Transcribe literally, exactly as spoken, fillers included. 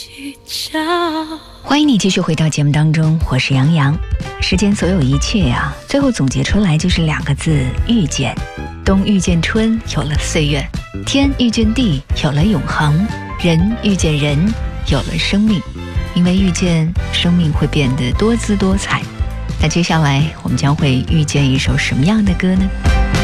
欢迎你继续回到节目当中，我是杨洋。世间所有一切啊，最后总结出来就是两个字：遇见。冬遇见春，有了岁月；天遇见地，有了永恒；人遇见人，有了生命。因为遇见，生命会变得多姿多彩。那接下来我们将会遇见一首什么样的歌呢？